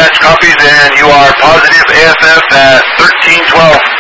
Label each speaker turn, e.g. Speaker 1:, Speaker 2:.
Speaker 1: dispatch copies, and you are positive AFF at 1312.